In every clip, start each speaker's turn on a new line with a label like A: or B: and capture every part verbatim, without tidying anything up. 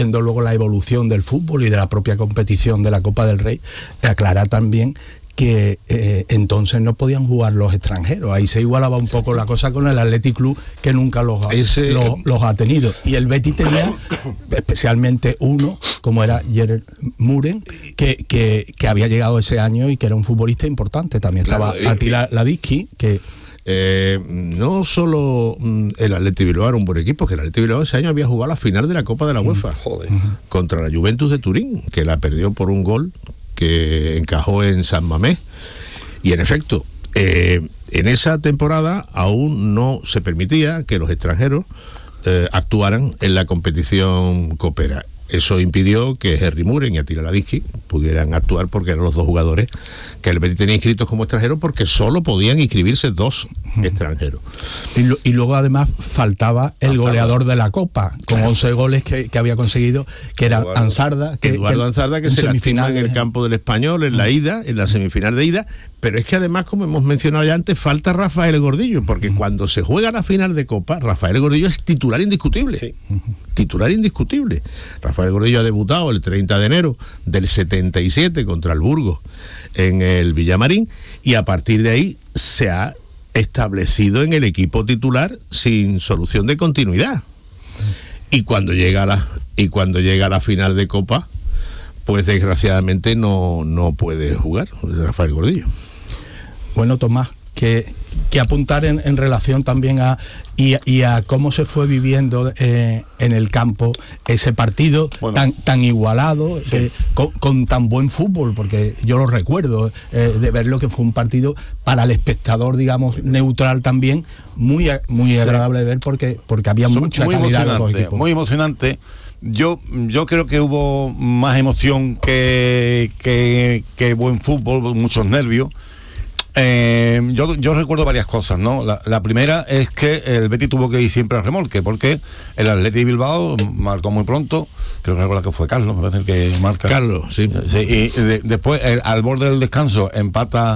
A: viendo luego la evolución del fútbol y de la propia competición de la Copa del Rey, aclarar también que eh, entonces no podían jugar los extranjeros. Ahí se igualaba un poco la cosa con el Athletic Club, que nunca los, Ese, los, los ha tenido. Y el Betis tenía especialmente uno, como era Gerard Muren, que, que, que había llegado ese año y que era un futbolista importante. También estaba claro, Attila Ladicki, que...
B: Eh, no solo el Athletic Bilbao era un buen equipo, que el Athletic Bilbao ese año había jugado la final de la Copa de la UEFA, joder, contra la Juventus de Turín, que la perdió por un gol que encajó en San Mamés. Y en efecto, eh, en esa temporada aún no se permitía que los extranjeros eh, actuaran en la competición copera. Eso impidió que Gerry Muren y Attila Ladicki pudieran actuar, porque eran los dos jugadores que el Betis tenía inscritos como extranjeros, porque solo podían inscribirse dos uh-huh. extranjeros.
A: Y, lo, y luego además faltaba el faltaba. goleador de la Copa, con claro. once goles que, que había conseguido, que era Eduardo, Ansarda. Que,
B: Eduardo que Ansarda, que se lastima en el campo del Español, en la ida, en la semifinal de ida. Pero es que además, como hemos mencionado ya antes, falta Rafael Gordillo, porque uh-huh. cuando se juega la final de Copa, Rafael Gordillo es titular indiscutible. Sí. Uh-huh. Titular indiscutible. Rafael Gordillo ha debutado el treinta de enero del setenta y siete contra el Burgos en el Villamarín, y a partir de ahí se ha establecido en el equipo titular sin solución de continuidad. Y cuando llega la, y cuando llega la final de Copa, pues desgraciadamente no, no puede jugar Rafael Gordillo.
A: Bueno, Tomás, que, que apuntar en, en relación también a y, y a cómo se fue viviendo eh, en el campo ese partido bueno, tan tan igualado, sí. eh, con, con tan buen fútbol, porque yo lo recuerdo eh, de verlo, que fue un partido para el espectador, digamos, neutral también, muy, muy sí. agradable de ver, porque, porque había Son mucha
C: muy
A: calidad
C: emocionante,
A: en los equipos.
C: Muy emocionante. Yo, yo creo que hubo más emoción que, que, que buen fútbol, muchos nervios. Eh, yo, yo recuerdo varias cosas, ¿no? La, la primera es que el Betis tuvo que ir siempre al remolque, porque el Athletic Bilbao marcó muy pronto. Creo que recuerdo que fue Carlos, me parece que marca.
B: Carlos, sí.
C: sí y de, después, el, al borde del descanso, empata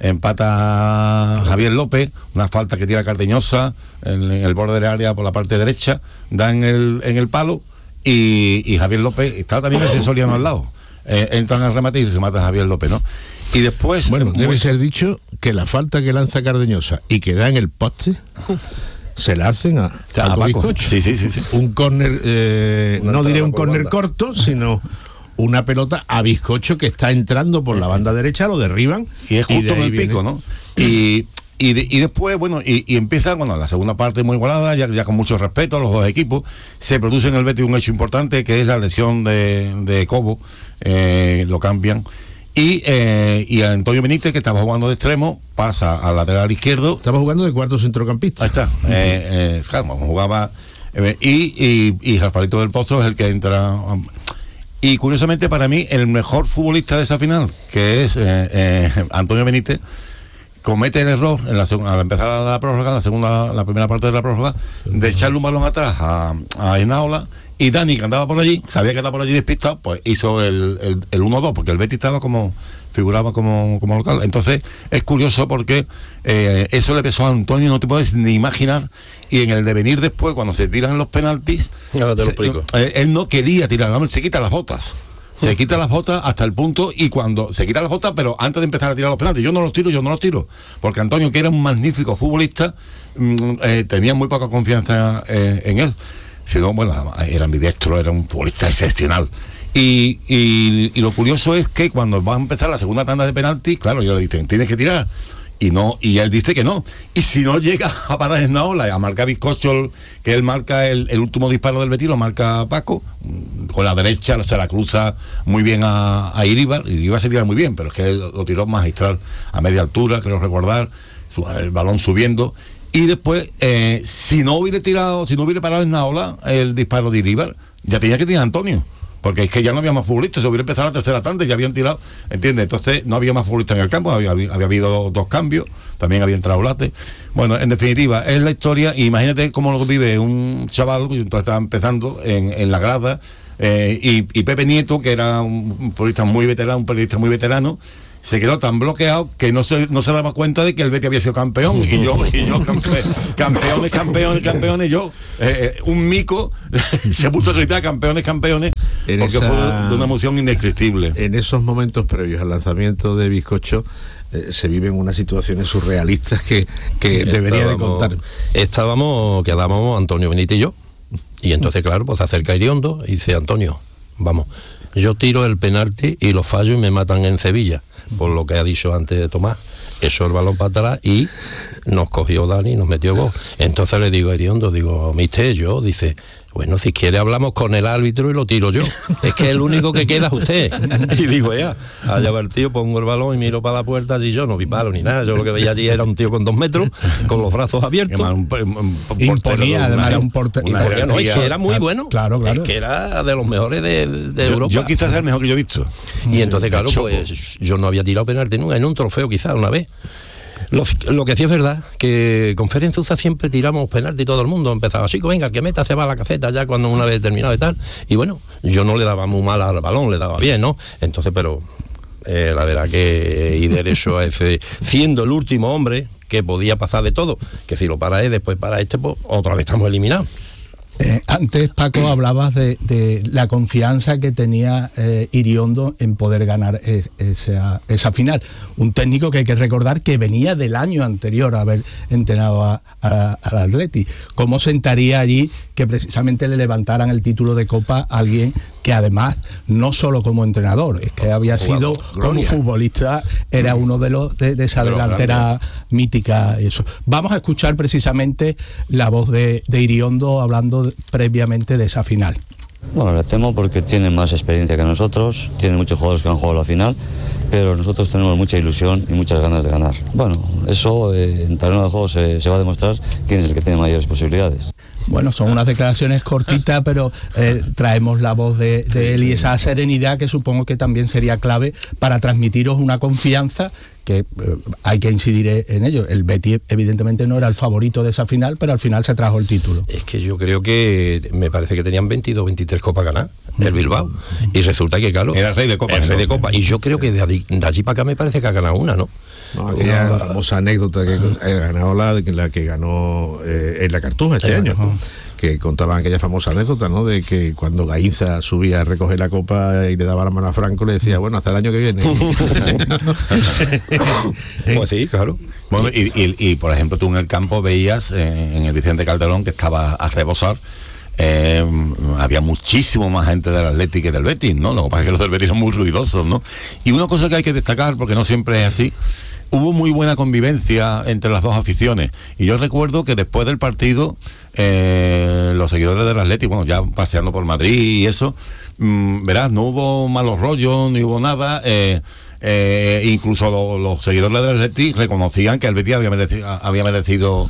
C: empata Javier López, una falta que tira Cardeñosa en, en el borde del área por la parte derecha, da en el, en el palo, y, y Javier López, estaba también el de Soriano al lado. Eh, entran al remate y se mata a Javier López, ¿no? Y después...
B: Bueno, debe muy... ser dicho que la falta que lanza Cardeñosa y que da en el poste se la hacen a,
C: a, a Paco. Sí, sí, sí, sí.
B: Un córner, eh, no diré un córner corto, sino una pelota a Bizcocho que está entrando por la banda derecha, lo derriban.
C: Y es justo y en el viene... pico, ¿no? Y... Y, de, y después, bueno, y, y empieza, bueno, la segunda parte muy igualada, ya, ya con mucho respeto a los dos equipos. Se produce en el Betis un hecho importante, que es la lesión de, de Cobo, eh, lo cambian. Y, eh, y a Antonio Benítez, que estaba jugando de extremo, pasa al lateral izquierdo.
B: Estaba jugando de cuarto centrocampista.
C: Ahí está. Uh-huh. eh, eh, claro, jugaba. Eh, y, y, y Rafaelito del Pozo es el que entra. Y curiosamente, para mí, el mejor futbolista de esa final, que es eh, eh, Antonio Benítez, comete el error en la segunda, al empezar la prórroga, la segunda, la primera parte de la prórroga, de echarle un balón atrás a, a Enaola, y Dani, que andaba por allí, sabía que estaba por allí despistado, pues hizo el, el, el uno dos, porque el Betis estaba como, figuraba como, como local. Entonces es curioso porque eh, eso le pesó a Antonio, no te puedes ni imaginar, y en el devenir después, cuando se tiran los penaltis,
D: ahora te lo explico.
C: Se, eh, él no quería tirar, se quita las botas. Se quita las botas hasta el punto, y cuando se quita las botas, pero antes de empezar a tirar los penaltis, yo no los tiro, yo no los tiro, porque Antonio, que era un magnífico futbolista, mmm, eh, tenía muy poca confianza eh, en él. Si no, bueno, era ambidestro, era un futbolista excepcional. Y, y, y lo curioso es que cuando va a empezar la segunda tanda de penaltis, claro, ellos le dicen, tienes que tirar. Y no, y él dice que no. Y si no llega a parar en la ola, a marcar Bizcocho, que él marca el, el último disparo del Betis, lo marca Paco, con la derecha se la cruza muy bien a, a Iríbar. Iríbar se tira muy bien, pero es que él lo tiró magistral a media altura, creo recordar, el balón subiendo. Y después, eh, si no hubiera tirado, si no hubiera parado en la ola el disparo de Iríbar, ya tenía que tirar Antonio. Porque es que ya no había más futbolistas, se hubiera empezado la tercera tanda y ya habían tirado, ¿entiendes? Entonces no había más futbolistas en el campo, había, había, había habido dos cambios, también había entrado Late. Bueno, en definitiva, es la historia, imagínate cómo lo vive un chaval, que entonces estaba empezando en, en la grada, eh, y, y Pepe Nieto, que era un futbolista muy veterano, un periodista muy veterano, se quedó tan bloqueado que no se, no se daba cuenta de que el Betis había sido campeón. Y yo, y yo campe, campeones, campeones, campeones, yo, eh, un mico, se puso a gritar campeones, campeones, en porque esa, fue de, de una emoción indescriptible.
B: En esos momentos previos al lanzamiento de Bizcocho, eh, se viven unas situaciones surrealistas que, que debería de contar.
D: Estábamos, quedábamos Antonio Benítez y yo, y entonces, claro, pues se acerca Iriondo y dice: Antonio, vamos, yo tiro el penalti y lo fallo y me matan en Sevilla, por lo que ha dicho antes de Tomás. Echó el balón para atrás y nos cogió Dani y nos metió gol. Entonces le digo a Iriondo, digo, mister, yo, dice, bueno, si quiere hablamos con el árbitro y lo tiro yo. Es que el único que queda es usted. Y digo, ya, allá va el tío, pongo el balón y miro para la puerta, y yo no vi palo ni nada. Yo lo que veía allí era un tío con dos metros, con los brazos abiertos.
A: Un, un, un imponía, además era un portero.
D: No, y que era muy bueno.
A: Claro, claro.
D: Es que era de los mejores de, de
C: yo,
D: Europa.
C: Yo quizás sea el mejor que yo he visto.
D: Y entonces, claro, pues yo no había tirado penalti nunca, en un trofeo quizás una vez. Lo, lo que sí es verdad, que con Ferenzuza siempre tiramos penalti, todo el mundo empezaba, chico, venga, el que meta se va a la caseta ya cuando una vez terminado y tal, y bueno, yo no le daba muy mal al balón, le daba bien, ¿no? Entonces, pero eh, la verdad que y derecho a ese, siendo el último hombre que podía pasar de todo, que si lo para él, después para este, pues otra vez estamos eliminados.
A: Eh, antes, Paco, hablabas de, de la confianza que tenía eh, Iriondo en poder ganar es, esa, esa final. Un técnico que hay que recordar que venía del año anterior a haber entrenado a, a, al Atleti. ¿Cómo sentaría allí que precisamente le levantaran el título de Copa a alguien que además, no solo como entrenador, es que había sido como futbolista, era uno de los de, de esa delantera mítica y eso. Vamos a escuchar precisamente la voz de, de Iriondo hablando de, previamente de esa final.
E: Bueno, le temo porque tiene más experiencia que nosotros, tiene muchos jugadores que han jugado la final, pero nosotros tenemos mucha ilusión y muchas ganas de ganar. Bueno, eso eh, en terreno de juego se, se va a demostrar quién es el que tiene mayores posibilidades.
A: Bueno, son unas declaraciones cortitas, pero eh, traemos la voz de, de él y esa serenidad que supongo que también sería clave para transmitiros una confianza que eh, hay que incidir en ello. El Betis evidentemente no era el favorito de esa final, pero al final se trajo el título.
D: Es que yo creo que me parece que tenían veintidós, veintitrés copas ganadas, el Bilbao, y resulta que, claro,
C: era el rey de copa.
D: El rey de copa, y yo creo que de allí, de allí para acá me parece que ha ganado una, ¿no?
B: No, aquella una famosa anécdota que ha ganado la, la que ganó eh, en la Cartuja este sí, año. No. Que contaban aquella famosa anécdota, ¿no? De que cuando Gainza subía a recoger la copa y le daba la mano a Franco, le decía, bueno, hasta el año que viene.
D: Pues sí, claro.
C: Bueno, y, y, y por ejemplo, tú en el campo veías eh, en el Vicente Calderón que estaba a rebosar. Eh, había muchísimo más gente del Atlético que del Betis, ¿no? Lo que pasa es que los del Betis son muy ruidosos, ¿no? Y una cosa que hay que destacar, porque no siempre es así, hubo muy buena convivencia entre las dos aficiones. Y yo recuerdo que después del partido, eh, los seguidores del Atlético, bueno, ya paseando por Madrid y eso, mmm, verás, no hubo malos rollos, ni hubo nada. Eh, Eh, incluso lo, los seguidores del Betis reconocían que el Betis había merecido, había merecido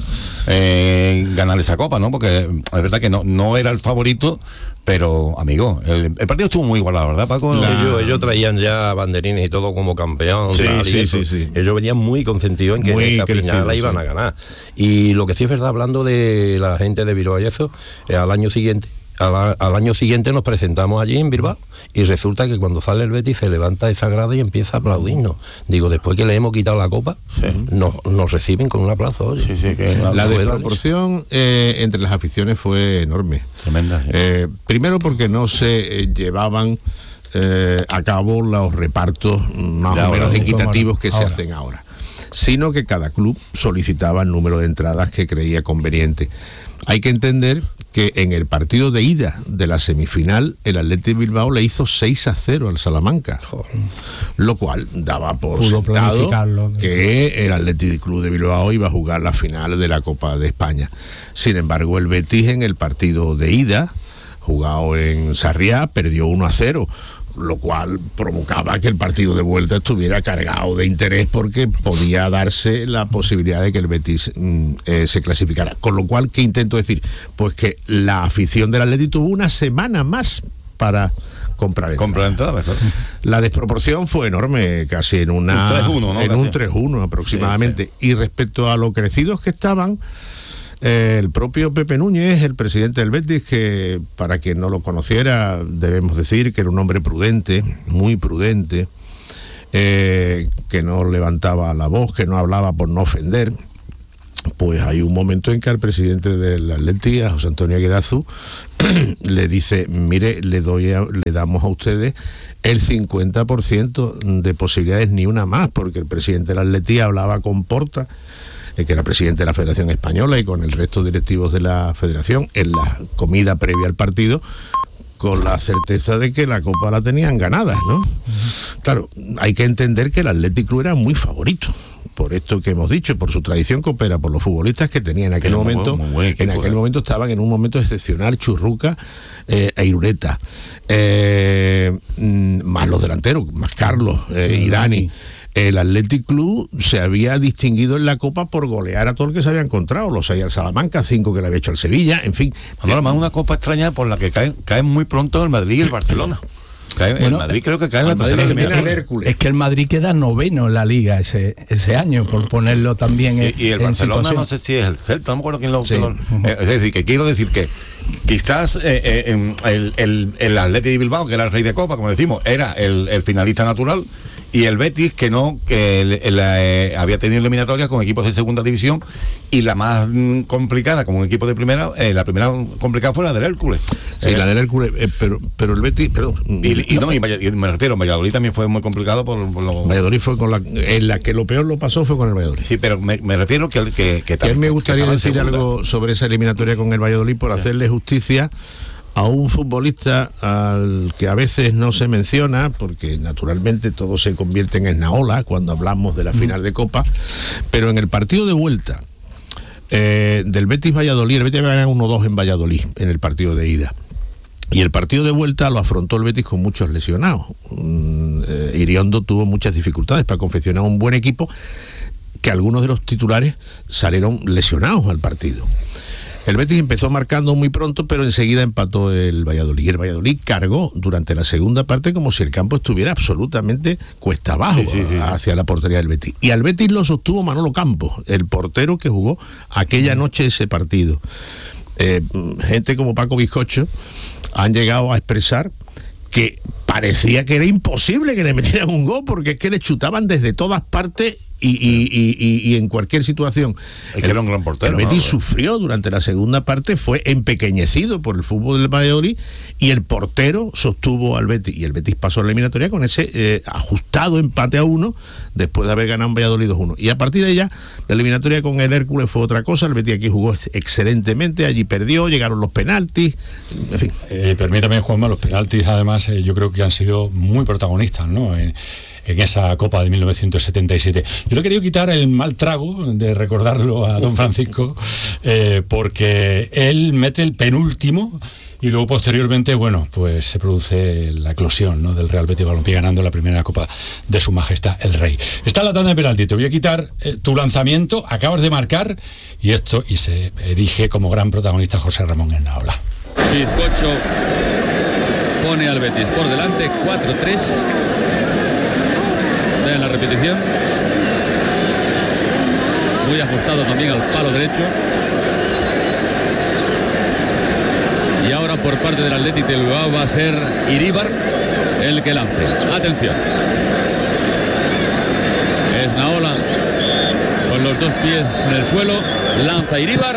C: eh, ganar esa copa, ¿no? Porque es verdad que no, no era el favorito, pero, amigo, el, el partido estuvo muy igualado, ¿verdad, Paco?
D: La... Ellos, ellos traían ya banderines y todo como campeón.
B: Sí,
D: tal,
B: sí, sí, sí.
D: Ellos venían muy consentidos en que muy en esa crecido, final la iban sí. a ganar. Y lo que sí es verdad, hablando de la gente de Bilbao y eso, eh, al año siguiente, al, al año siguiente nos presentamos allí en Bilbao. Y resulta que cuando sale el Betis se levanta esa grada y empieza a aplaudirnos. Digo, después que le hemos quitado la copa, sí. nos, nos reciben con un aplauso. Oye.
B: Sí, sí, que la desproporción eh, entre las aficiones fue enorme.
C: Tremenda. Sí.
B: Eh, primero porque no se eh, llevaban eh, a cabo los repartos más ya o menos ahora, equitativos que ahora. se hacen ahora, sino que cada club solicitaba el número de entradas que creía conveniente. Hay que entender que en el partido de ida de la semifinal el Athletic Bilbao le hizo seis a cero al Salamanca, oh. lo cual daba por Pudo sentado que el Athletic Club de Bilbao iba a jugar la final de la Copa de España. Sin embargo, el Betis en el partido de ida, jugado en Sarriá, perdió uno a cero, lo cual provocaba que el partido de vuelta estuviera cargado de interés porque podía darse la posibilidad de que el Betis mm, eh, se clasificara. Con lo cual, ¿qué intento decir? Pues que la afición del Atleti tuvo una semana más para comprar entradas.
C: Comprar entradas, claro.
B: La desproporción fue enorme, casi en una
C: un tres uno, ¿no?
B: en un tres uno aproximadamente. Sí, sí. Y respecto a lo crecidos que estaban, Eh, el propio Pepe Núñez, el presidente del Betis, que para quien no lo conociera debemos decir que era un hombre prudente, muy prudente, eh, que no levantaba la voz, que no hablaba por no ofender. Pues hay un momento en que al presidente del Atleti, a José Antonio Aguedazu, le dice, mire, le doy a, le damos a ustedes el cincuenta por ciento de posibilidades, ni una más, porque el presidente del Atleti hablaba con Porta, eh, que era presidente de la Federación Española, y con el resto de directivos de la Federación, en la comida previa al partido, con la certeza de que la Copa la tenían ganada, ¿no? Uh-huh. Claro, hay que entender que el Athletic Club era muy favorito, por esto que hemos dicho, por su tradición copera, por los futbolistas que tenía en aquel Pero momento, muy, muy buen equipo, en aquel eh. momento estaban en un momento excepcional, Churruca eh, e Irureta, eh, más los delanteros, más Carlos eh, y Dani. El Athletic Club se había distinguido en la Copa por golear a todo el que se había encontrado, los seis al Salamanca, cinco que le había hecho al Sevilla, en fin.
C: Ahora más una Copa extraña por la que caen, caen muy pronto el Madrid y el Barcelona. Cae, bueno, el Madrid creo que cae en la tercera eliminatoria.
A: Es que el Madrid queda noveno en la Liga ese ese año, por ponerlo también en,
C: y, y el
A: en
C: Barcelona
A: situación.
C: No sé si es el Celta, no me acuerdo quién lo...
A: Sí.
C: lo eh, es decir, que quiero decir que quizás eh, eh, el, el, el Athletic de Bilbao, que era el rey de Copa, como decimos, era el, el finalista natural, y el Betis, que no, que el, el, eh, había tenido eliminatorias con equipos de segunda división, y la más mm, complicada con un equipo de primera, eh, la primera complicada fue la del Hércules.
B: Sí, eh, la del Hércules, eh, pero, pero el Betis, perdón.
C: Y, y no, y, y me refiero, Valladolid también fue muy complicado por, por lo...
B: Valladolid fue con la, en la que lo peor lo pasó fue con el Valladolid.
C: Sí, pero me, me refiero que... que, que,
B: que me gustaría decir algo sobre esa eliminatoria con el Valladolid por sí. hacerle justicia a un futbolista al que a veces no se menciona, porque naturalmente todo se convierte en esnaola cuando hablamos de la final de Copa, pero en el partido de vuelta eh, del Betis Valladolid, el Betis va a ganar uno dos en Valladolid en el partido de ida, y el partido de vuelta lo afrontó el Betis con muchos lesionados. Mm, eh, Iriondo tuvo muchas dificultades para confeccionar un buen equipo, que algunos de los titulares salieron lesionados al partido. El Betis empezó marcando muy pronto, pero enseguida empató el Valladolid. Y el Valladolid cargó durante la segunda parte como si el campo estuviera absolutamente cuesta abajo sí, sí, sí. hacia la portería del Betis. Y al Betis lo sostuvo Manolo Campos, el portero que jugó aquella noche ese partido. Eh, gente como Paco Bizcocho han llegado a expresar que parecía que era imposible que le metieran un gol, porque es que le chutaban desde todas partes y, y, y, y, y en cualquier situación.
C: Es que era un gran portero.
B: El Betis
C: ¿no?
B: sufrió durante la segunda parte, fue empequeñecido por el fútbol del Valladolid, y el portero sostuvo al Betis, y el Betis pasó a la eliminatoria con ese eh, ajustado empate a uno, después de haber ganado en Valladolid dos uno. Y a partir de allá, la eliminatoria con el Hércules fue otra cosa. El Betis aquí jugó excelentemente, allí perdió, llegaron los penaltis, en fin.
F: Eh, permítame, Juanma, los penaltis además eh, yo creo que han sido muy protagonistas, ¿no? En, en esa Copa de mil novecientos setenta y siete. Yo le he querido quitar el mal trago de recordarlo a don Francisco, eh, porque él mete el penúltimo y luego posteriormente, bueno, pues se produce la eclosión, ¿no?, del Real Betis Balompié ganando la primera Copa de Su Majestad el Rey. Está la tanda de penalti, te voy a quitar eh, tu lanzamiento, acabas de marcar y esto, y se erige como gran protagonista José Ramón Esnaola.
G: Bizcocho pone al Betis por delante, cuatro tres. Vean la repetición. Muy ajustado también al palo derecho. Y ahora por parte del Athletic de Bilbao va a ser Iríbar el que lance. Atención. Esnaola con los dos pies en el suelo. Lanza Iríbar.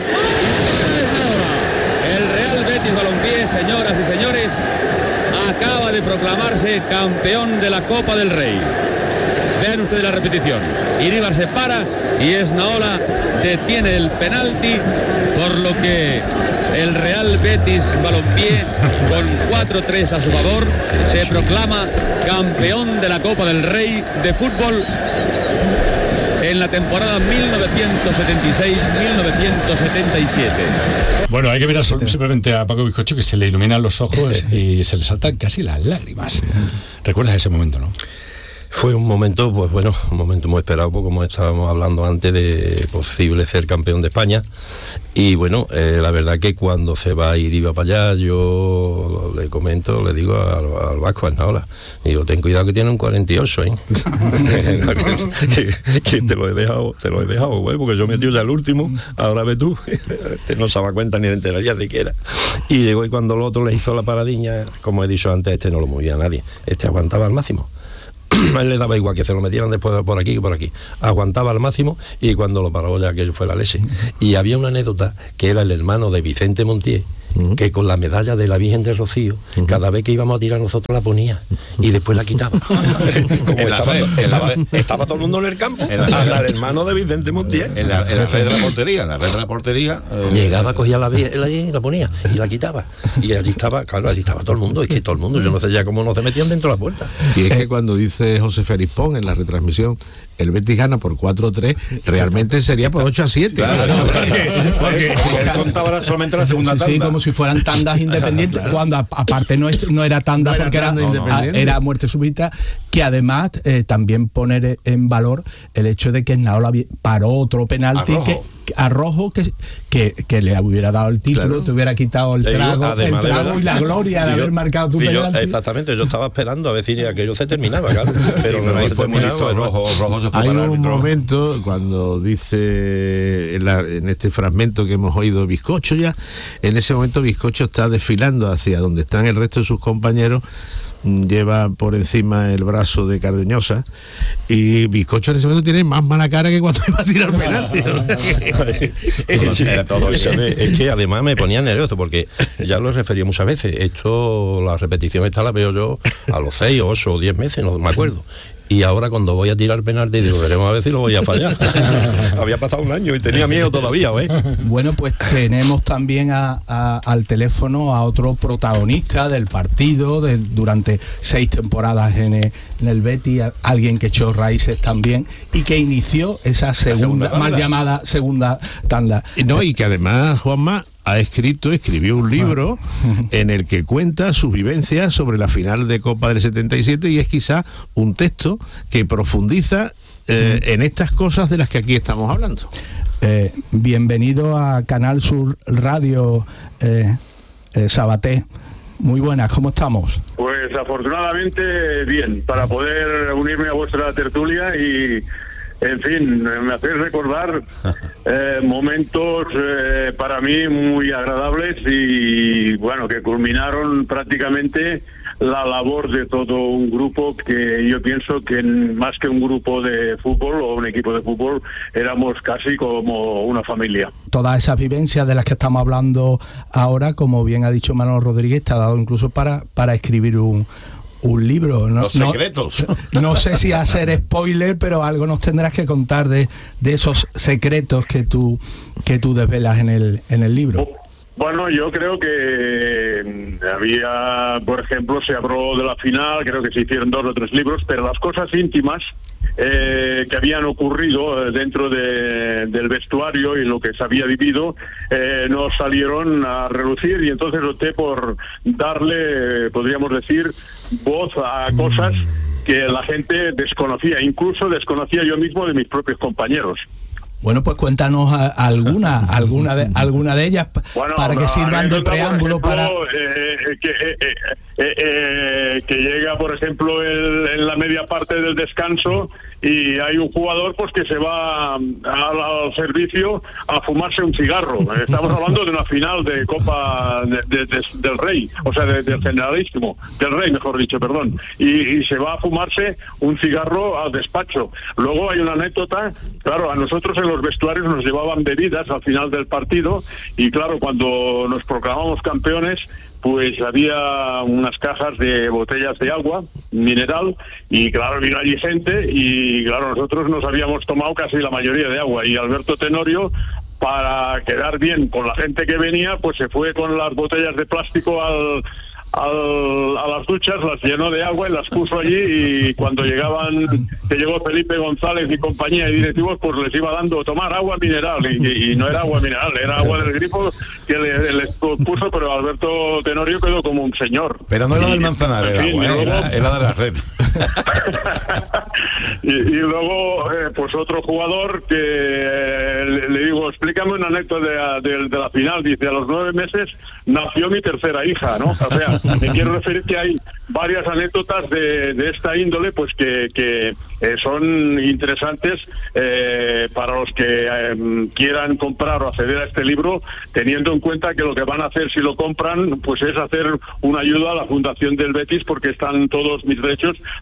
G: El Real Betis Balompié, señoras y señores, acaba de proclamarse campeón de la Copa del Rey. Vean ustedes la repetición. Iríbar se para y Esnaola detiene el penalti, por lo que el Real Betis Balompié, con cuatro tres a su favor, se proclama campeón de la Copa del Rey de fútbol en la temporada mil novecientos setenta y seis mil novecientos setenta y siete.
F: Bueno, hay que mirar simplemente a Paco Bizcocho, que se le iluminan los ojos y se le saltan casi las lágrimas. ¿Recuerdas ese momento, no?
D: Fue un momento, pues bueno, un momento muy esperado, pues como estábamos hablando antes, de posible ser campeón de España. Y bueno, eh, la verdad que cuando se va a ir iba para allá, yo le comento, le digo al, al Vasco, Esnaola, y yo, ten cuidado que tiene un cuarenta y ocho, ¿eh? que, que te lo he dejado, te lo he dejado, güey, porque yo metí ya el último, ahora ve tú, no se daba cuenta ni le enteraría de qué era. Y llegó, y cuando el otro le hizo la paradiña, como he dicho antes, este no lo movía a nadie, este aguantaba al máximo. a él le daba igual que se lo metieran después por aquí que por aquí. Aguantaba al máximo y cuando lo paró ya aquello fue la leche. Y había una anécdota que era el hermano de Vicente Montiel, que con la medalla de la Virgen de Rocío, cada vez que íbamos a tirar nosotros la ponía y después la quitaba. Como estaba, estaba, estaba todo el mundo en el campo, hasta el hermano de Vicente Montiel.
C: En la, en la red de la portería, en la red de la portería. Eh,
D: Llegaba, cogía la la y la ponía y la quitaba. Y allí estaba, claro, allí estaba todo el mundo, es que todo el mundo, yo no sé ya cómo no se metían dentro de la puerta.
B: Y es que cuando dice José Félix Pons en la retransmisión, el Betis gana por cuatro a tres, realmente sería por ocho a siete.
C: Claro, ¿no? porque, porque, porque él contaba ahora solamente la segunda
A: sí,
C: tanda.
A: Sí, como si fueran tandas independientes, cuando a, aparte no, es, no era tanda no porque era, era, era muerte súbita, que además eh, también poner en valor el hecho de que Esnaola paró otro penalti que a Rojo que, que, que le hubiera dado el título, claro. Te hubiera quitado el trago, el trago y la gloria de sí, haber yo, marcado tu penalti.
D: Yo, exactamente, yo estaba esperando a ver si aquello se terminaba, claro, pero no, no se terminaba.
C: Rojo, Rojo se fue.
B: Hay un momento cuando dice en, la, en este fragmento que hemos oído Bizcocho ya, en ese momento Bizcocho está desfilando hacia donde están el resto de sus compañeros, lleva por encima el brazo de Cardeñosa y Bizcocho en ese momento tiene más mala cara que cuando iba a tirar penalti.
D: Es que además me ponía nervioso porque ya lo he referido muchas veces, esto, la repetición esta la veo yo a los seis, ocho o diez meses, no me acuerdo. Y ahora cuando voy a tirar penalti digo, veremos a ver si lo voy a fallar. Había pasado un año y tenía miedo todavía, ¿ves?
A: Bueno, pues tenemos también a, a, al teléfono a otro protagonista del partido de, durante seis temporadas en el, en el Betis, a, alguien que echó raíces también y que inició esa segunda, segunda mal llamada segunda tanda.
B: No, y que además, Juanma, ha escrito, escribió un libro en el que cuenta sus vivencias sobre la final de Copa del setenta y siete y es quizá un texto que profundiza eh, en estas cosas de las que aquí estamos hablando.
A: Eh, bienvenido a Canal Sur Radio, eh, eh, Sabaté. Muy buenas, ¿cómo estamos?
H: Pues afortunadamente bien, para poder unirme a vuestra tertulia y... En fin, me hacéis recordar eh, momentos eh, para mí muy agradables y bueno, que culminaron prácticamente la labor de todo un grupo que yo pienso que más que un grupo de fútbol o un equipo de fútbol éramos casi como una familia.
A: Todas esas vivencias de las que estamos hablando ahora, como bien ha dicho Manolo Rodríguez, te ha dado incluso para, para escribir un un libro, no,
C: los secretos.
A: No, no sé si hacer spoiler, pero algo nos tendrás que contar de, de esos secretos que tú que tú desvelas en el en el libro.
H: Bueno, yo creo que había, por ejemplo, se habló de la final, creo que se hicieron dos o tres libros, pero las cosas íntimas eh, que habían ocurrido dentro de, del vestuario y lo que se había vivido eh, no salieron a relucir y entonces opté por darle, podríamos decir, voz a cosas que la gente desconocía, incluso desconocía yo mismo de mis propios compañeros.
A: Bueno, pues cuéntanos a, a alguna, alguna de, alguna de ellas bueno, para que sirvan de preámbulo
H: por ejemplo,
A: para
H: eh, que, eh, eh, eh, que llega, por ejemplo, el, en la media parte del descanso y hay un jugador pues que se va al, al servicio a fumarse un cigarro. Estamos hablando de una final de Copa de, de, de, del Rey, o sea, de, del Generalísimo, del Rey, mejor dicho, perdón, y, y se va a fumarse un cigarro al despacho. Luego hay una anécdota, claro, a nosotros en los vestuarios nos llevaban bebidas al final del partido y claro, cuando nos proclamamos campeones, pues había unas cajas de botellas de agua mineral y claro, vino allí gente y claro, nosotros nos habíamos tomado casi la mayoría de agua y Alberto Tenorio, para quedar bien con la gente que venía, pues se fue con las botellas de plástico al... Al, a las duchas, las llenó de agua y las puso allí y cuando llegaban, que llegó Felipe González y compañía y directivos, pues les iba dando tomar agua mineral y, y no era agua mineral, era agua del grifo que les le puso, pero Alberto Tenorio quedó como un señor.
C: Pero no era del Manzanares, era,
H: fin,
C: agua,
H: luego,
C: era, era de la red.
H: y, y luego, eh, pues otro jugador que eh, le, le digo, explícame una anécdota de, de, de la final, dice, a los nueve meses nació mi tercera hija, ¿no? O sea, me quiero referir que hay varias anécdotas de, de esta índole, pues que, que eh, son interesantes eh, para los que eh, quieran comprar o acceder a este libro, teniendo en cuenta que lo que van a hacer si lo compran, pues es hacer una ayuda a la Fundación del Betis, porque están todos mis derechos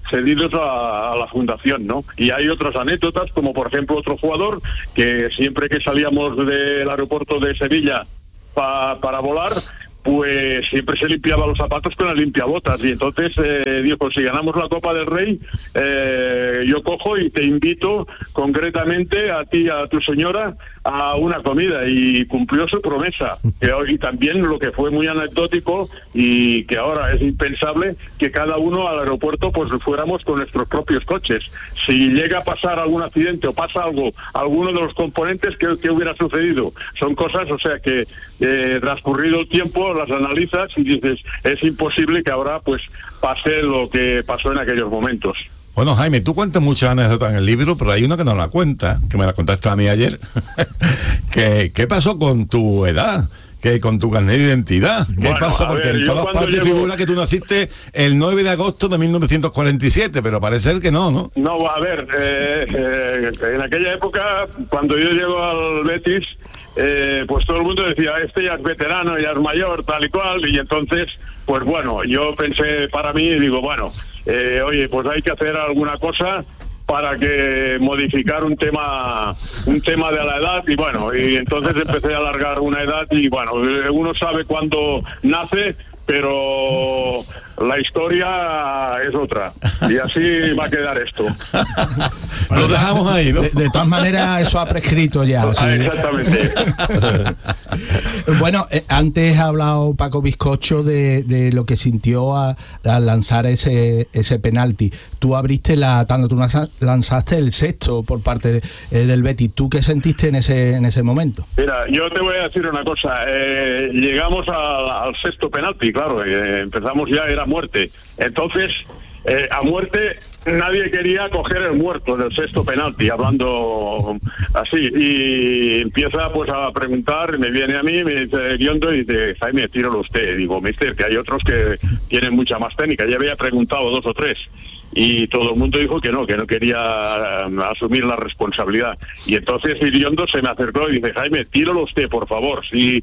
H: cedidos a, a la fundación, ¿no? Y hay otras anécdotas, como por ejemplo otro jugador que siempre que salíamos del aeropuerto de Sevilla pa, para volar, pues siempre se limpiaba los zapatos con las limpiabotas, y entonces eh, dijo, si ganamos la Copa del Rey, eh, yo cojo y te invito concretamente a ti y a tu señora a una comida, y cumplió su promesa. Y también lo que fue muy anecdótico y que ahora es impensable, que cada uno al aeropuerto pues fuéramos con nuestros propios coches. Si llega a pasar algún accidente o pasa algo, alguno de los componentes, ¿qué, qué hubiera sucedido? Son cosas, o sea que eh, transcurrido el tiempo las analizas y dices, es imposible que ahora pues pase lo que pasó en aquellos momentos.
C: Bueno, Jaime, tú cuentas muchas anécdotas en el libro, pero hay una que no la cuenta, que me la contaste a mí ayer. que, ¿Qué pasó con tu edad? ¿Qué, con tu carnet de identidad? ¿Qué
H: bueno,
C: pasa? Porque
H: ver,
C: en todas partes llevo... figura que tú naciste el nueve de agosto de mil novecientos cuarenta y siete, pero parece ser que no, ¿no?
H: No, a ver, eh, eh, en aquella época, cuando yo llego al Betis, eh, pues todo el mundo decía, este ya es veterano, ya es mayor, tal y cual, y entonces, pues bueno, yo pensé para mí y digo, bueno, eh, oye, pues hay que hacer alguna cosa para que modificar un tema un tema de la edad, y bueno, y entonces empecé a alargar una edad, y bueno, uno sabe cuándo nace, pero la historia es otra, y así va a quedar esto.
C: Lo dejamos ahí, ¿no?
A: De, de todas maneras, eso ha prescrito ya. ¿Sí?
H: Exactamente.
A: Bueno, eh, antes ha hablado Paco Bizcocho de, de lo que sintió al lanzar ese ese penalti. Tú abriste la tanda, tú lanzaste el sexto por parte de, eh, del Betis. ¿Tú qué sentiste en ese en ese momento?
H: Mira, yo te voy a decir una cosa. Eh, llegamos a, al sexto penalti, claro. Eh, empezamos ya, era muerte. Entonces, eh, a muerte... nadie quería coger el muerto del sexto penalti, hablando así, y empieza pues a preguntar, me viene a mí, me dice Guiondo, y dice, Jaime, tíralo usted. Digo, mister, que hay otros que tienen mucha más técnica. Ya había preguntado dos o tres, y todo el mundo dijo que no, que no quería um, asumir la responsabilidad. Y entonces Iriondo se me acercó y dice, Jaime, tíralo usted, por favor. Si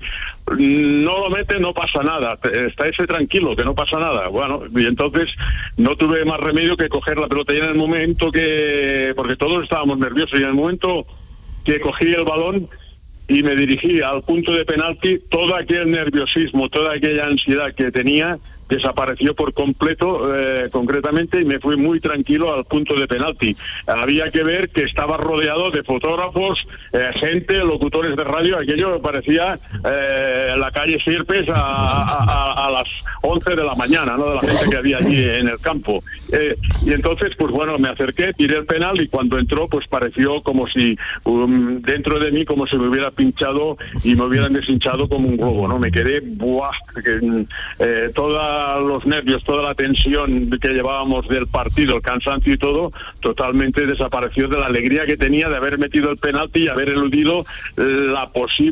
H: no lo mete, no pasa nada. Estáise tranquilo, que no pasa nada. Bueno, y entonces no tuve más remedio que coger la pelota. Y en el momento que... porque todos estábamos nerviosos, y en el momento que cogí el balón y me dirigí al punto de penalti, todo aquel nerviosismo, toda aquella ansiedad que tenía desapareció por completo, eh, concretamente, y me fui muy tranquilo al punto de penalti. Había que ver que estaba rodeado de fotógrafos, eh, gente, locutores de radio. Aquello parecía eh, la calle Sierpes a, a, a, a las once de la mañana, ¿no?, de la gente que había allí en el campo. Eh, y entonces, pues bueno, me acerqué, tiré el penal, y cuando entró, pues pareció como si um, dentro de mí, como si me hubiera pinchado y me hubieran deshinchado como un globo, ¿no? Me quedé, ¡buah!, que, eh, toda los nervios, toda la tensión que llevábamos del partido, el cansancio y todo, totalmente desapareció, de la alegría que tenía de haber metido el penalti y haber eludido la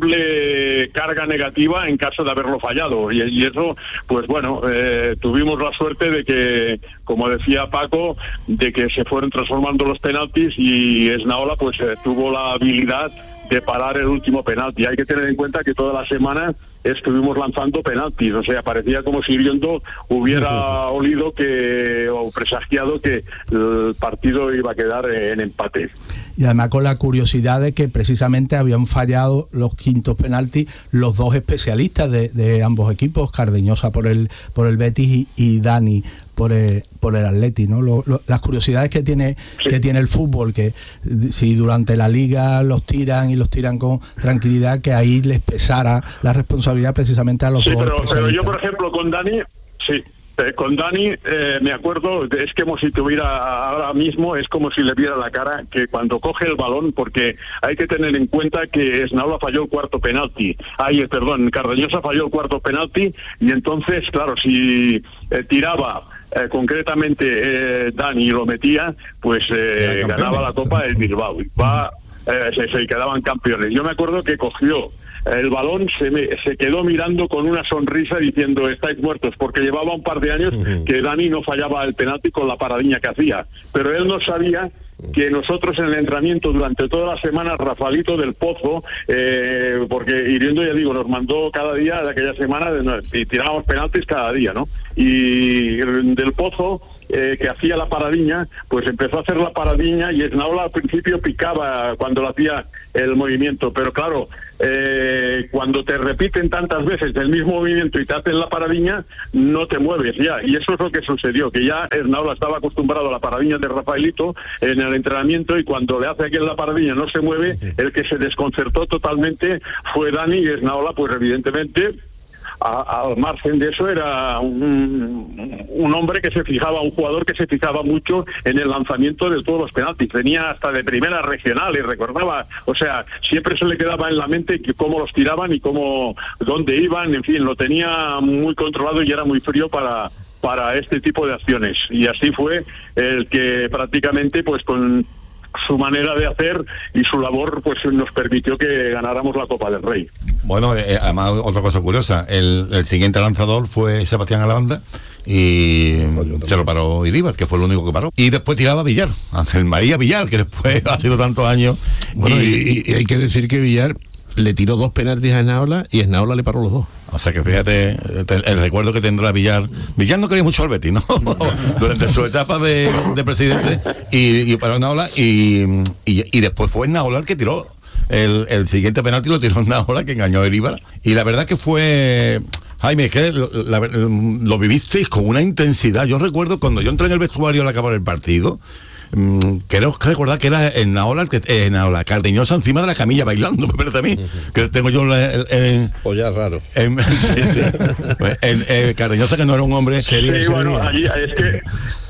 H: posible carga negativa en caso de haberlo fallado. Y, y eso, pues bueno, eh, tuvimos la suerte de que, como decía Paco, de que se fueron transformando los penaltis, y Esnaola pues eh, tuvo la habilidad de parar el último penalti. Hay que tener en cuenta que toda la semana estuvimos lanzando penaltis, o sea, parecía como si Iriondo hubiera olido que o presagiado que el partido iba a quedar en empate.
A: Y además con la curiosidad de que precisamente habían fallado los quintos penaltis los dos especialistas de, de ambos equipos, Cardeñosa por el por el Betis y, y Dani por el, por el Atleti, ¿no? Lo, lo, las curiosidades que tiene sí. que tiene el fútbol, que si durante la liga los tiran y los tiran con tranquilidad, que ahí les pesara la responsabilidad precisamente a los
H: sí,
A: dos
H: pero,
A: especialistas.
H: Pero yo, por ejemplo, con Dani, sí. Eh, con Dani, eh, me acuerdo, es como si tuviera ahora mismo, es como si le viera la cara, que cuando coge el balón, porque hay que tener en cuenta que Esnaola falló el cuarto penalti, ay, perdón, Cardeñosa falló el cuarto penalti, y entonces, claro, si eh, tiraba eh, concretamente eh, Dani y lo metía, pues eh, ganaba la Copa del Bilbao, y va, eh, se, se quedaban campeones. Yo me acuerdo que cogió el balón, se, me, se quedó mirando con una sonrisa diciendo, estáis muertos, porque llevaba un par de años uh-huh. que Dani no fallaba el penalti con la paradiña que hacía, pero él no sabía que nosotros en el entrenamiento durante toda la semana, Rafaelito del Pozo, eh, porque Hiriendo, ya digo, nos mandó cada día de aquella semana y tirábamos penaltis cada día, ¿no? Y del Pozo, Eh, que hacía la paradiña, pues empezó a hacer la paradiña y Esnaola al principio picaba cuando lo hacía el movimiento, pero claro, eh, cuando te repiten tantas veces el mismo movimiento y te hacen la paradiña, no te mueves ya, y eso es lo que sucedió, que ya Esnaola estaba acostumbrado a la paradiña de Rafaelito en el entrenamiento, y cuando le hace aquel la paradiña no se mueve, el que se desconcertó totalmente fue Dani, y Esnaola pues evidentemente A, al margen de eso era un, un hombre que se fijaba, un jugador que se fijaba mucho en el lanzamiento de todos los penaltis, venía hasta de primera regional y recordaba, o sea, siempre se le quedaba en la mente que cómo los tiraban y cómo, dónde iban, en fin, lo tenía muy controlado y era muy frío para, para este tipo de acciones, y así fue el que prácticamente pues con su manera de hacer y su labor pues nos permitió que ganáramos la Copa del Rey.
C: Bueno, eh, además otra cosa curiosa, el, el siguiente lanzador fue Sebastián Alanda y se lo paró Iríbar, que fue el único que paró, y después tiraba Villar, Ángel María Villar, que después ha sido tantos años.
B: Bueno, y, y, y hay que decir que Villar le tiró dos penaltis a Esnaola y Esnaola le paró los dos.
C: O sea que fíjate el, el recuerdo que tendrá Villar. Villar no quería mucho al Betis, ¿no? Durante su etapa de, de presidente, y, y para Esnaola, y, y, y después fue Esnaola el que tiró el, el siguiente penalti, lo tiró Esnaola, que engañó a Iríbar. Y la verdad que fue... Jaime, es que lo, la, lo vivisteis con una intensidad. Yo recuerdo cuando yo entré en el vestuario al acabar el partido, Mm, creo que recordar que era en Naola, en Naola Cardeñosa encima de la camilla bailando, me parece a mí, uh-huh. que tengo yo en, en
D: pues ya raro
C: en, sí, sí. en, en Cardeñosa, que no era un hombre
H: serio, sí, bueno, allí es que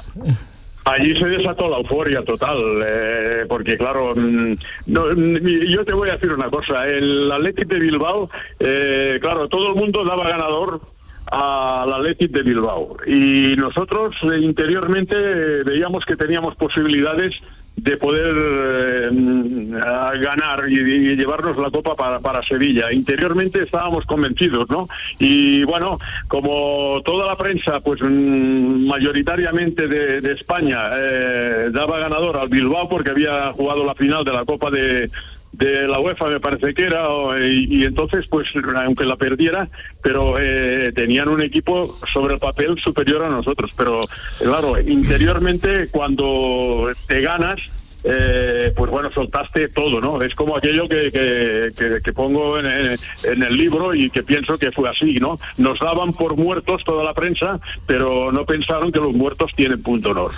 H: allí se desató la euforia total, eh, porque claro, no, yo te voy a decir una cosa, el Athletic de Bilbao, eh, claro, todo el mundo daba ganador al Athletic de Bilbao, y nosotros eh, interiormente eh, veíamos que teníamos posibilidades de poder eh, ganar y, y llevarnos la copa para, para Sevilla. Interiormente estábamos convencidos, ¿no? Y bueno, como toda la prensa, pues mm, mayoritariamente de, de España eh, daba ganador al Bilbao porque había jugado la final de la Copa de de la UEFA, me parece que era, y, y entonces pues aunque la perdiera, pero eh, tenían un equipo sobre el papel superior a nosotros, pero claro, interiormente cuando te ganas, eh, pues bueno, soltaste todo, ¿no? Es como aquello que, que, que, que pongo en, en el libro y que pienso que fue así, ¿no? Nos daban por muertos toda la prensa, pero no pensaron que los muertos tienen punto honor.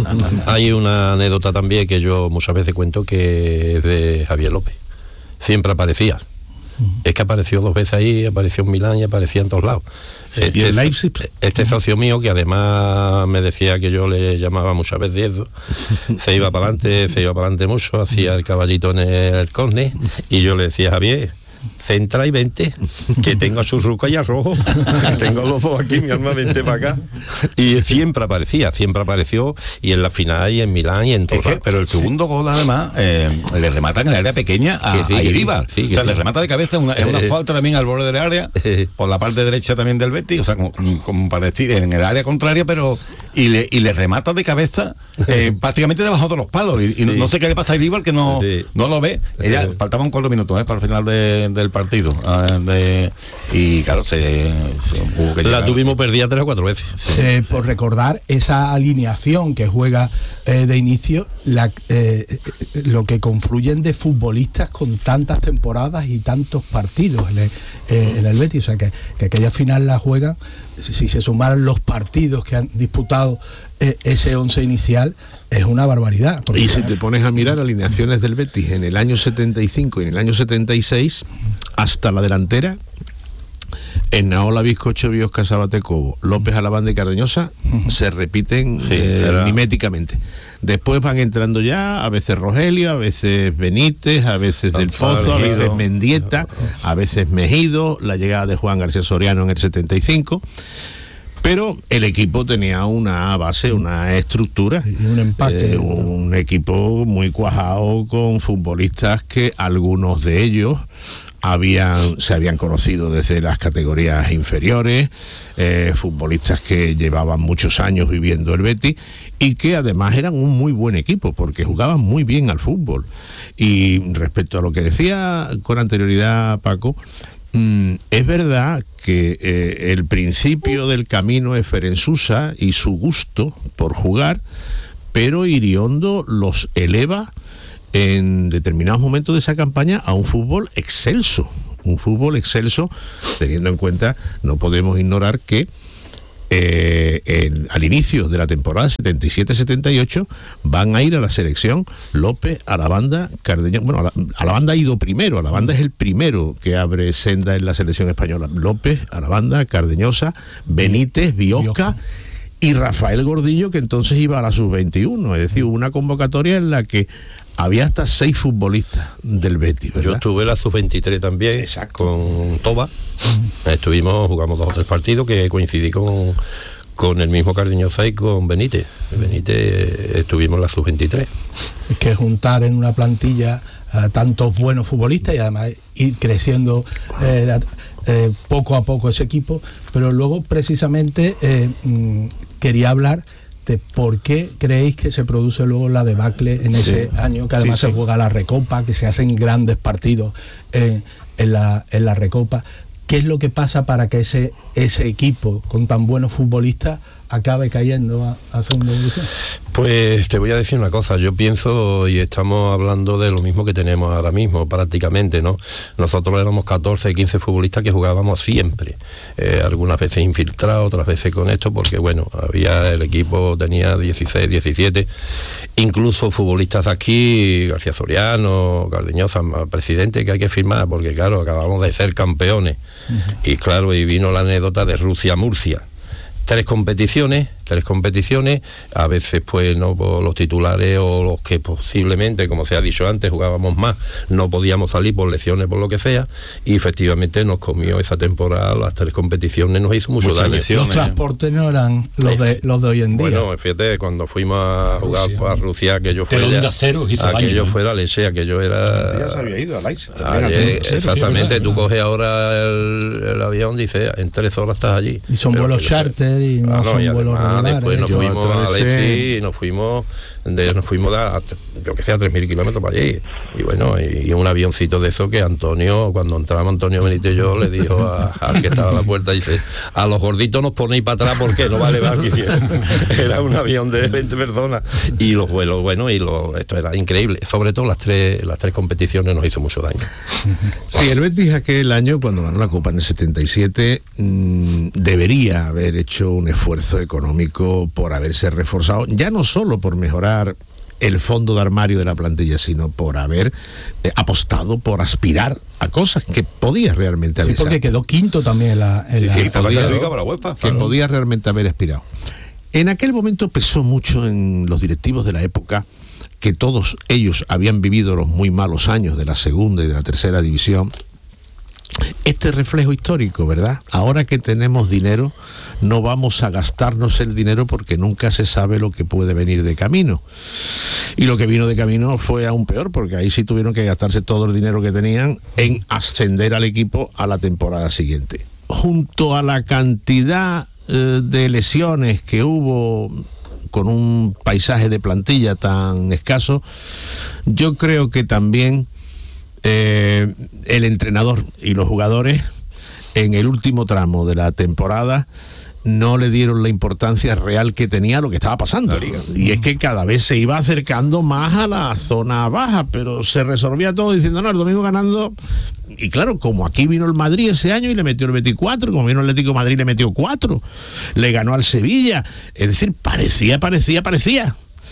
D: Hay una anécdota también que yo muchas veces cuento, que es de Javier López. Siempre aparecía. Es que apareció dos veces ahí, apareció en Milán y aparecía en todos lados.
B: ¿Y en Leipzig?
D: Este socio mío, que además me decía que yo le llamaba muchas veces eso, se iba para adelante, se iba para adelante mucho, hacía el caballito en el córner, y yo le decía: Javier, centra y vente, que tengo a Churruca y a Rojo, tengo los dos aquí, mi alma, vente para acá. Y siempre aparecía, siempre apareció, y en la final, y en Milán, y en todo.
C: Es que, pero el segundo gol, además, eh, le remata en el área pequeña a, sí, a Iríbar. Sí, o sea, sí, le remata de cabeza, una, es una eh, falta también al borde del área, eh, por la parte derecha también del Betis, o sea, como, como para decir, en el área contraria, pero y le, y le remata de cabeza eh, prácticamente debajo de los palos. Y, y sí. no sé qué le pasa a Iríbar, que no, sí. no lo ve. Ella, sí. faltaban cuatro minutos eh, para el final de, del partido. Uh, de, y claro, se, se hubo que
D: la tuvimos perdida tres o cuatro veces.
A: Sí. Eh, por recordar esa alineación que juega eh, de inicio, la, eh, lo que confluyen de futbolistas con tantas temporadas y tantos partidos en el, eh, en el Betis, o sea que, que aquella final la juegan, si, si se sumaran los partidos que han disputado eh, ese once inicial, es una barbaridad.
B: Y si te pones a mirar alineaciones del Betis en el año setenta y cinco y en el año setenta y seis, hasta la delantera, en Naola, Bizcocho, Biosca, Sabate, Cobo, López, Alabanda y Cardeñosa, uh-huh. se repiten sí, eh, miméticamente. Después van entrando ya, a veces Rogelio, a veces Benítez, a veces Del Pozo, a veces Mendieta, a veces Mejido, la llegada de Juan García Soriano en el setenta y cinco. Pero el equipo tenía una base, una estructura,
A: y un empaque,
B: eh, un equipo muy cuajado con futbolistas que algunos de ellos habían, se habían conocido desde las categorías inferiores, eh, futbolistas que llevaban muchos años viviendo el Betis y que además eran un muy buen equipo porque jugaban muy bien al fútbol. Y respecto a lo que decía con anterioridad Paco, mm, es verdad que eh, el principio del camino es Ferensusa y su gusto por jugar, pero Iriondo los eleva en determinados momentos de esa campaña a un fútbol excelso, un fútbol excelso, teniendo en cuenta, no podemos ignorar que eh, en, al inicio de la temporada setenta y siete setenta y ocho van a ir a la selección López, Alabanda, Cardeñosa. Bueno, a la, a la banda ha ido primero, a la banda es el primero que abre senda en la selección española. López, Alabanda, Cardeñosa, Benítez, Biosca y Rafael Gordillo, que entonces iba a la sub veintiuno, es decir, una convocatoria en la que había hasta seis futbolistas del Betis, ¿verdad?
D: Yo estuve en la sub veintitrés también. Exacto. Con Toba. Uh-huh. Estuvimos, jugamos dos o tres partidos que coincidí con, con el mismo Cardeñosa y con Benítez. Benítez estuvimos en la sub veintitrés.
A: Es que juntar en una plantilla a tantos buenos futbolistas y además ir creciendo eh, la, eh, poco a poco ese equipo, pero luego precisamente eh, mm, quería hablar de por qué creéis que se produce luego la debacle en ese sí. año, que además sí, sí. se juega la Recopa, que se hacen grandes partidos en, en, la, en la Recopa. ¿Qué es lo que pasa para que ese, ese equipo con tan buenos futbolistas acabe cayendo a, a segunda división?
D: Pues te voy a decir una cosa, yo pienso, y estamos hablando de lo mismo que tenemos ahora mismo prácticamente, ¿no? Nosotros éramos catorce, quince futbolistas que jugábamos siempre, eh, algunas veces infiltrados, otras veces con esto, porque bueno, había, el equipo tenía dieciséis, diecisiete, incluso futbolistas de aquí, García Soriano, Cardeñosa, presidente, que hay que firmar, porque claro, acabamos de ser campeones, uh-huh. y claro, y vino la anécdota de Rusia-Murcia. Tres competiciones, tres competiciones, a veces pues no los titulares o los que posiblemente, como se ha dicho antes, jugábamos más, no podíamos salir por lesiones, por lo que sea, y efectivamente nos comió esa temporada, las tres competiciones nos hizo mucho daño.
A: Los transportes no eran los de, los de hoy en día.
D: Bueno, fíjate, cuando fuimos a jugar Rusia, a Rusia, aquello fue ya, aquello fue la leche, aquello era...
B: Ya se había ido a Leipzig.
D: Exactamente, sí, tú coges ahora el, el avión, dices, en tres horas estás allí.
A: Y son vuelos charter y no, no son
D: y
A: vuelos
D: además,
A: regulares.
D: Después nos
A: Yo
D: fuimos a Leipzig y nos fuimos de, nos fuimos a, yo que sé, a tres mil kilómetros para allí. Y bueno, y, y un avioncito de eso que Antonio, cuando entramos Antonio Benítez y yo, le dijo a, al que estaba a la puerta, dice, a los gorditos nos ponéis para atrás porque no vale más que era un avión de veinte personas. Y los vuelos, bueno, y lo, esto era increíble. Sobre todo las tres, las tres competiciones nos hizo mucho daño.
B: Sí, el Betis aquel año, cuando ganó la Copa en el setenta y siete, mmm, debería haber hecho un esfuerzo económico por haberse reforzado, ya no solo por mejorar el fondo de armario de la plantilla, sino por haber eh, apostado por aspirar a cosas que podía realmente haber.
A: Sí, porque quedó quinto también en la... En
C: sí,
A: la
C: sí,
B: podía,
C: para UEFA,
B: que
C: claro.
B: podía realmente haber aspirado. En aquel momento pesó mucho en los directivos de la época que todos ellos habían vivido los muy malos años de la segunda y de la tercera división. Este reflejo histórico, ¿verdad? Ahora que tenemos dinero, no vamos a gastarnos el dinero porque nunca se sabe lo que puede venir de camino. Y lo que vino de camino fue aún peor, porque ahí sí tuvieron que gastarse todo el dinero que tenían en ascender al equipo a la temporada siguiente. Junto a la cantidad eh, de lesiones que hubo con un paisaje de plantilla tan escaso, yo creo que también Eh, el entrenador y los jugadores en el último tramo de la temporada no le dieron la importancia real que tenía lo que estaba pasando, y es que cada vez se iba acercando más a la zona baja, pero se resolvía todo diciendo, no, el domingo ganando. Y claro, como aquí vino el Madrid ese año y le metió el veinticuatro, como vino el Atlético de Madrid y le metió cuatro, le ganó al Sevilla, es decir, parecía, parecía, parecía,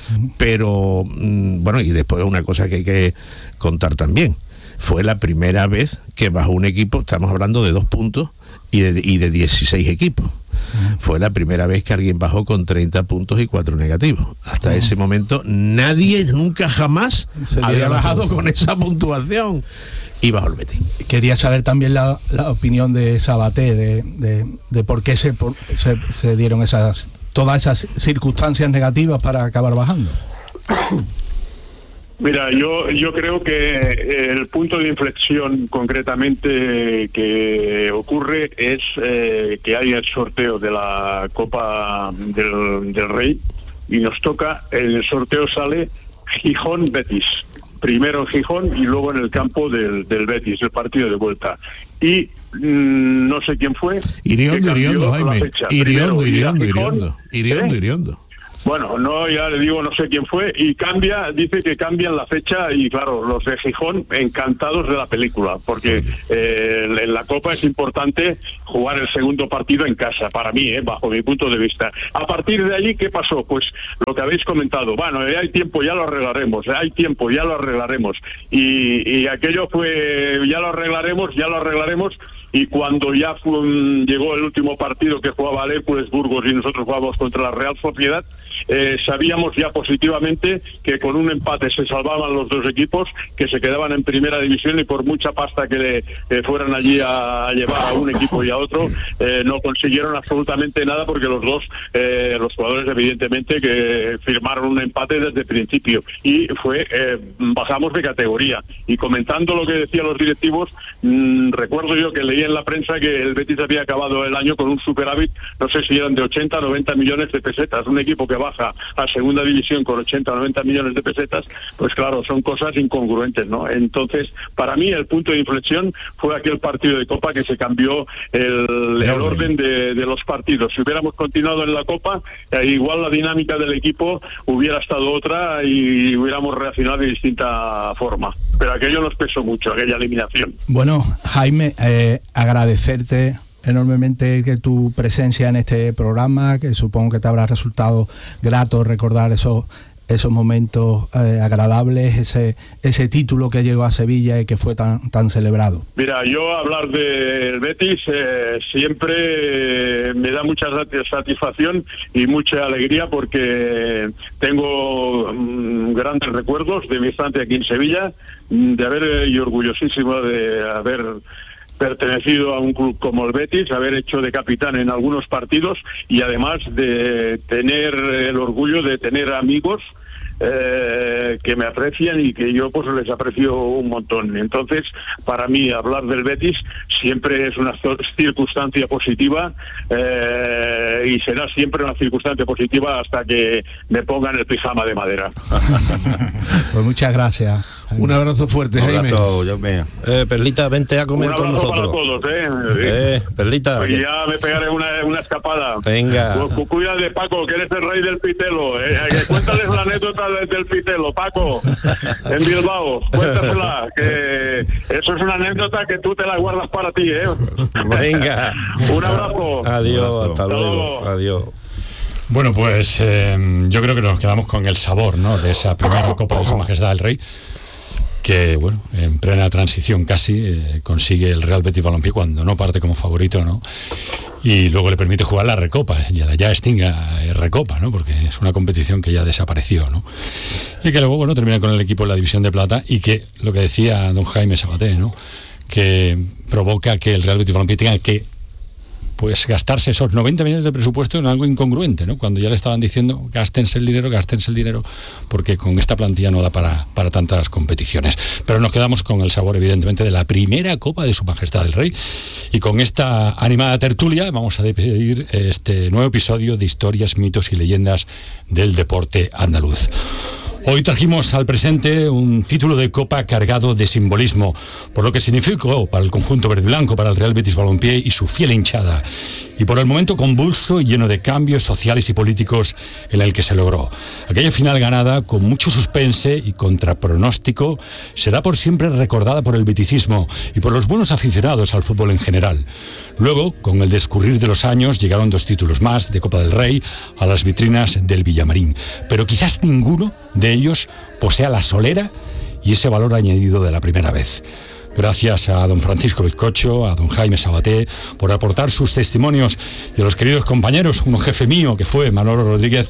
B: pero bueno, y después una cosa que hay que contar también. Fue la primera vez que bajó un equipo, estamos hablando de dos puntos y de, y de dieciséis equipos. Uh-huh. Fue la primera vez que alguien bajó con treinta puntos y cuatro negativos. Hasta uh-huh. ese momento nadie, nunca jamás había bajado con esa puntuación. Y bajó el Betis.
A: Quería saber también la, la opinión de Sabaté, de, de, de por qué se, por, se, se dieron esas todas esas circunstancias negativas para acabar bajando.
H: Mira, yo yo creo que el punto de inflexión concretamente que ocurre es eh, que hay el sorteo de la Copa del, del Rey y nos toca, en el sorteo sale Gijón-Betis. Primero en Gijón y luego en el campo del, del Betis, el partido de vuelta. Y mmm, no sé quién fue.
B: Iriondo, Iriondo, Jaime. Iriondo, Iriondo, Iriondo. Iriondo, Iriondo.
H: Bueno, no, ya le digo, no sé quién fue, y cambia, dice que cambian la fecha, y claro, los de Gijón encantados de la película, porque eh, en la Copa es importante jugar el segundo partido en casa, para mí, eh, bajo mi punto de vista. A partir de allí, ¿qué pasó? Pues lo que habéis comentado, bueno, eh, hay tiempo, ya lo arreglaremos, eh, hay tiempo, ya lo arreglaremos, y, y aquello fue, ya lo arreglaremos, ya lo arreglaremos, y cuando ya fue, um, llegó el último partido que jugaba el Hércules Burgos y nosotros jugábamos contra la Real Sociedad, eh, sabíamos ya positivamente que con un empate se salvaban los dos equipos, que se quedaban en primera división, y por mucha pasta que le eh, fueran allí a, a llevar a un equipo y a otro, eh, no consiguieron absolutamente nada, porque los dos, eh, los jugadores evidentemente que firmaron un empate desde el principio, y fue, eh, bajamos de categoría. Y comentando lo que decían los directivos, mmm, recuerdo yo que leí en la prensa que el Betis había acabado el año con un superávit, no sé si eran de ochenta, noventa millones de pesetas. Un equipo que baja a segunda división con ochenta, noventa millones de pesetas, pues claro, son cosas incongruentes, ¿no? Entonces, para mí el punto de inflexión fue aquel partido de Copa, que se cambió el, el orden de, de los partidos. Si hubiéramos continuado en la Copa, eh, igual la dinámica del equipo hubiera estado otra y hubiéramos reaccionado de distinta forma. Pero aquello nos pesó mucho, aquella eliminación.
A: Bueno, Jaime, eh, agradecerte enormemente que tu presencia en este programa, que supongo que te habrá resultado grato recordar esos esos momentos eh, agradables, ese ese título que llegó a Sevilla y que fue tan tan celebrado.
H: Mira, yo hablar del Betis eh, siempre me da mucha satisfacción y mucha alegría, porque tengo mm, grandes recuerdos de mi estancia aquí en Sevilla, de haber, y orgullosísimo de haber pertenecido a un club como el Betis, haber hecho de capitán en algunos partidos, y además de tener el orgullo de tener amigos eh, que me aprecian y que yo pues les aprecio un montón. Entonces, para mí hablar del Betis siempre es una circunstancia positiva, eh, y será siempre una circunstancia positiva hasta que me pongan el pijama de madera.
A: Pues muchas gracias.
B: Un abrazo fuerte, Jaime.
D: Eh, Perlita, vente a comer con nosotros.
H: Para todos, ¿eh?
D: Eh, Perlita.
H: Pues ya me pegaré una, una escapada.
D: Venga.
H: Cu cuídate, Paco, que eres el rey del pitelo. Eh. Cuéntales la anécdota del pitelo, Paco, en Bilbao. Cuéntasela, que eso es una anécdota que tú te la guardas para ti, ¿eh?
D: Venga.
H: Un abrazo.
D: Adiós, hasta luego.
H: luego.
D: Adiós.
F: Bueno, pues eh, yo creo que nos quedamos con el sabor, ¿no?, de esa primera Copa de Su Majestad el Rey, que, bueno, en plena transición casi eh, consigue el Real Betis Balompié, cuando no parte como favorito, ¿no?, y luego le permite jugar la Recopa, ya la ya extinga Recopa, ¿no?, porque es una competición que ya desapareció, ¿no?, y que luego, bueno, termina con el equipo en la División de Plata, y que, lo que decía don Jaime Sabaté, ¿no?, que provoca que el Real Betis Balompié tenga que pues gastarse esos noventa millones de presupuesto en algo incongruente, ¿no?, cuando ya le estaban diciendo gástense el dinero, gástense el dinero, porque con esta plantilla no da para, para tantas competiciones. Pero nos quedamos con el sabor, evidentemente, de la primera Copa de Su Majestad el Rey, y con esta animada tertulia vamos a despedir este nuevo episodio de Historias, Mitos y Leyendas del Deporte Andaluz. Hoy trajimos al presente un título de Copa cargado de simbolismo, por lo que significó para el conjunto verde y blanco, para el Real Betis Balompié y su fiel hinchada, y por el momento convulso y lleno de cambios sociales y políticos en el que se logró. Aquella final ganada con mucho suspense y contra pronóstico será por siempre recordada por el beticismo y por los buenos aficionados al fútbol en general. Luego, con el discurrir de los años, llegaron dos títulos más de Copa del Rey a las vitrinas del Villamarín, pero quizás ninguno de ellos posea la solera y ese valor añadido de la primera vez. Gracias a don Francisco Bizcocho, a don Jaime Sabaté, por aportar sus testimonios, y a los queridos compañeros, un jefe mío que fue Manolo Rodríguez,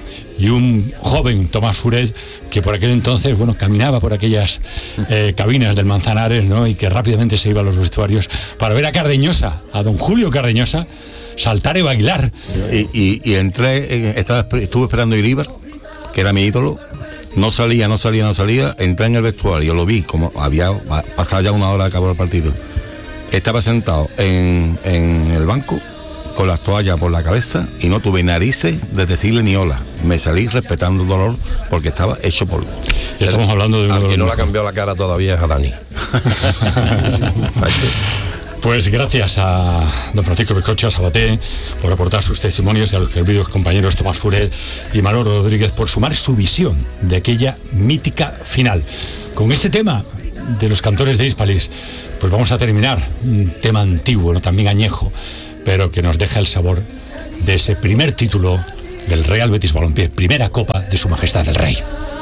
F: y un joven Tomás Furet, que por aquel entonces, bueno, caminaba por aquellas eh, cabinas del Manzanares, ¿no?, y que rápidamente se iba a los vestuarios para ver a Cardeñosa, a don Julio Cardeñosa, saltar y bailar.
C: Y, y, y entré, estaba, estuve esperando Iríbar, que era mi ídolo, no salía, no salía, no salía, entré en el vestuario, lo vi, como había pasado ya una hora de acabar el partido. Estaba sentado en, en el banco, con las toallas por la cabeza, y no tuve narices de decirle ni hola. Me salí respetando el dolor porque estaba hecho polvo.
F: Estamos hablando de un
D: Al que no le ha
F: mejor.
D: cambiado la cara todavía es a Dani.
F: Pues gracias a don Francisco Bizcocho, a Sabaté, por aportar sus testimonios, y a los queridos compañeros Tomás Furet y Manolo Rodríguez por sumar su visión de aquella mítica final. Con este tema de los cantores de Hispalis, pues vamos a terminar un tema antiguo, ¿no? También añejo, pero que nos deja el sabor de ese primer título del Real Betis Balompié, primera Copa de Su Majestad el Rey.